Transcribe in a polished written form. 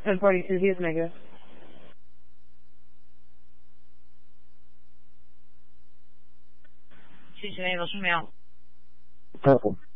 1042, he is negative. Cincinnati, what's your mail? Purple.